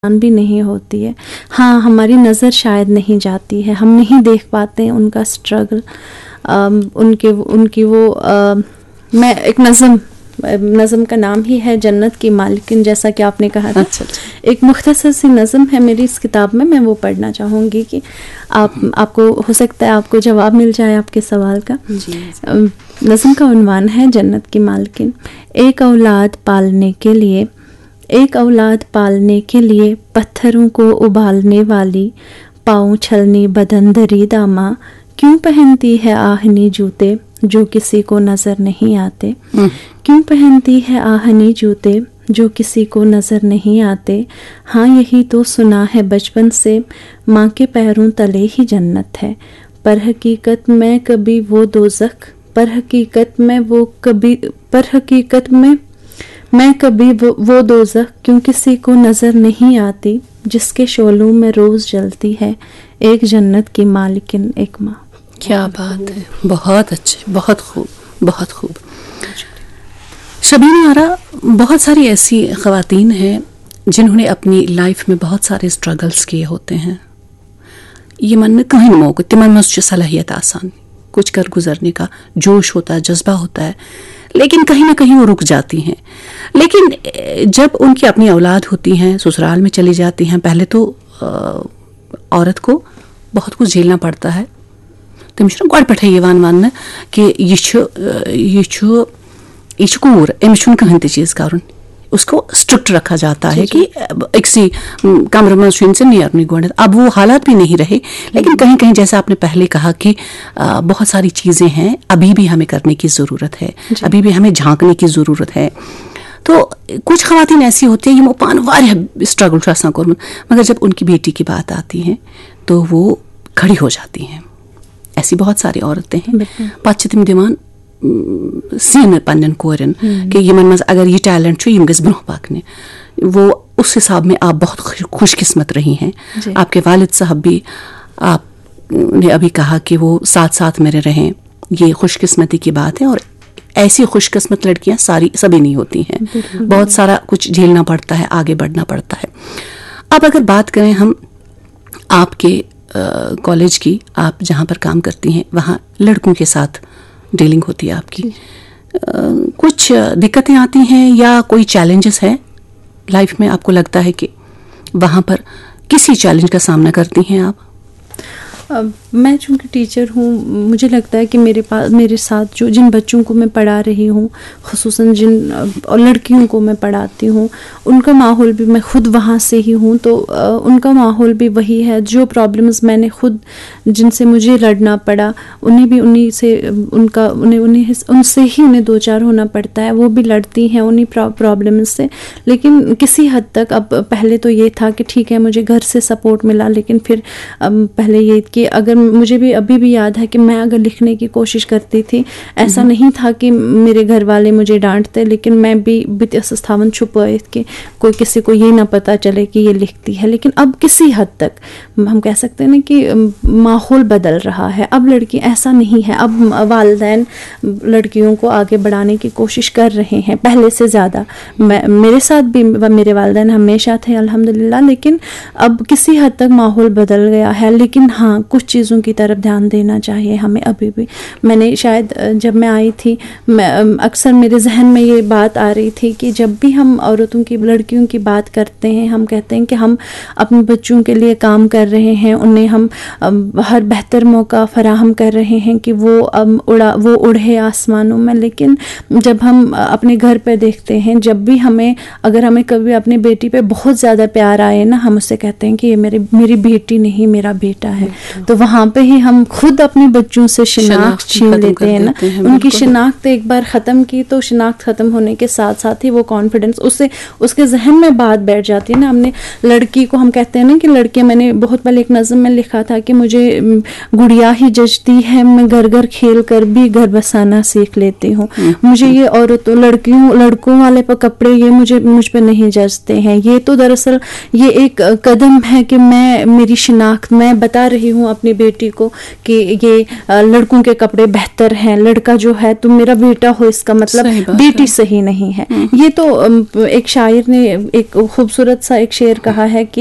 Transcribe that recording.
भी नहीं होती है। हाँ, हमारी नज़र शायद नहीं जाती है, हम नहीं देख पाते हैं उनका स्ट्रगल। उनकी वो मैं एक नज़म का नाम ही है जन्नत की मालिकिन, जैसा कि आपने कहा था। अच्छा। एक मुख्तसर सी नज़म है मेरी इस किताब में, मैं वो पढ़ना चाहूँगी कि आपको हो सकता है आपको जवाब मिल जाए आपके सवाल का। नज़म का उन्वान है जन्नत की मालिकिन। एक औलाद पालने के लिए पत्थरों को उबालने वाली, पाँव छलनी बदन दरी दामा, क्यों पहनती है आहनी जूते जो किसी को नज़र नहीं आते। क्यों पहनती है आहनी जूते जो किसी को नज़र नहीं आते। हाँ, यही तो सुना है बचपन से, माँ के पैरों तले ही जन्नत है। पर हकीकत में कभी वो दोज़ख, मैं कभी वो दोज़ख क्यों किसी को नज़र नहीं आती, जिसके शोलों में रोज़ जलती है एक जन्नत की मालिकिन, एक माँ। क्या बात है, बहुत अच्छे, बहुत खूब, बहुत खूब। शबीना आरा, बहुत सारी ऐसी ख़वातीन हैं जिन्होंने अपनी लाइफ में बहुत सारे स्ट्रगल्स किए होते हैं। ये मन में कहीं मौके तिमन में सलाहियत आसान कुछ कर गुजरने का जोश होता है, जज्बा होता है, लेकिन कहीं ना कहीं वो रुक जाती हैं। लेकिन जब उनकी अपनी औलाद होती हैं, ससुराल में चली जाती हैं, पहले तो औरत को बहुत कुछ झेलना पड़ता है। तमिस गोड़ पे वन कि यह कूर अमिस कहीं चीज़ कर, उसको स्ट्रिक्ट रखा जाता है कि एक कमरे में से नेरनी गोड़। अब वो हालात भी नहीं रहे, लेकिन कहीं कहीं जैसा आपने पहले कहा कि बहुत सारी चीज़ें हैं अभी भी हमें करने की ज़रूरत है, अभी भी हमें झांकने की ज़रूरत है। तो कुछ ख़वातीन ऐसी होती हैं यमो पान वारिया स्ट्रगल कोर्मुत, मगर जब उनकी बेटी की बात आती है तो वो खड़ी हो जाती हैं। ऐसी बहुत सारी औरतें हैं, पत तिम दिवान सीन पन्न कोरन कि यमन मज अगर ये टैलेंट यम गस ब्रोह पकने। वो उस हिसाब में आप बहुत खुशकिस्मत रही हैं। आपके वालिद साहब भी, आपने अभी कहा कि वो साथ साथ मेरे रहें, ये खुशकिस्मती की बात है। और ऐसी खुशकिस्मत लड़कियां सभी नहीं होती हैं, बहुत सारा कुछ झेलना पड़ता है, आगे बढ़ना पड़ता है। अब अगर बात करें हम आपके कॉलेज की, आप जहाँ पर काम करती हैं वहाँ लड़कों के साथ डीलिंग होती है आपकी, कुछ दिक्कतें आती हैं या कोई चैलेंजेस हैं लाइफ में? आपको लगता है कि वहाँ पर किसी चैलेंज का सामना करती हैं आप? मैं चूँकि टीचर हूँ, मुझे लगता है कि मेरे साथ जिन बच्चों को मैं पढ़ा रही हूँ, ख़ुसूसन जिन और लड़कियों को मैं पढ़ाती हूँ, उनका माहौल भी, मैं ख़ुद वहाँ से ही हूँ, तो उनका माहौल भी वही है। जो प्रॉब्लम्स मैंने ख़ुद जिनसे मुझे लड़ना पड़ा, उनसे ही उन्हें दो चार होना पड़ता है। वो भी लड़ती हैं उन्हीं प्रॉब्लम्स से, लेकिन किसी हद तक। अब पहले तो ये था कि ठीक है मुझे घर से सपोर्ट मिला, लेकिन फिर पहले ये कि अगर मुझे भी अभी भी याद है कि मैं अगर लिखने की कोशिश करती थी, ऐसा नहीं था कि मेरे घर वाले मुझे डांटते, लेकिन मैं भी स्थावन छुपाए कि कोई किसी को ये ना पता चले कि ये लिखती है। लेकिन अब किसी हद तक हम कह सकते हैं ना कि माहौल बदल रहा है। अब लड़की ऐसा नहीं है, अब वालिदैन लड़कियों को आगे बढ़ाने की कोशिश कर रहे हैं पहले से ज़्यादा। मेरे साथ भी मेरे वालिदैन हमेशा थे अल्हम्दुलिल्लाह, लेकिन अब किसी हद तक माहौल बदल गया है। लेकिन हाँ, कुछ चीज़ों की तरफ ध्यान देना चाहिए हमें अभी भी। मैंने शायद जब मैं आई थी, अक्सर मेरे जहन में ये बात आ रही थी कि जब भी हम औरतों की, लड़कियों की बात करते हैं, हम कहते हैं कि हम अपने बच्चों के लिए काम कर रहे हैं, उन्हें हम हर बेहतर मौका फराहम कर रहे हैं कि वो उड़े आसमानों में। लेकिन जब हम अपने घर पे देखते हैं, जब भी अगर हमें कभी अपनी बेटी पे बहुत ज़्यादा प्यार आए ना, हम उससे कहते हैं कि ये मेरी बेटी नहीं, मेरा बेटा है। तो वहाँ पे ही हम खुद अपने बच्चों से शिनाख्त छीन लेते हैं ना। उनकी शिनाख्त एक बार ख़त्म की तो शिनाख्त ख़त्म होने के साथ साथ ही वो कॉन्फिडेंस उसके जहन में बात बैठ जाती है ना। हमने लड़की को, हम कहते हैं ना कि लड़कियाँ, मैंने बहुत पहले एक नज़म में लिखा था कि मुझे गुड़िया ही जचती है, मैं घर घर खेल कर भी घर बसाना सीख लेती हूँ। मुझे ये औरतों, लड़कों वाले पर कपड़े ये मुझ पर नहीं जचते हैं। ये तो दरअसल ये एक कदम है कि मेरी शिनाख्त, मैं बता रही हूँ हूँ अपनी बेटी को कि ये लड़कों के कपड़े बेहतर हैं, लड़का जो है तुम मेरा बेटा हो इसका मतलब बेटी सही नहीं है। ये तो एक शायर ने एक खूबसूरत सा एक शेर कहा है कि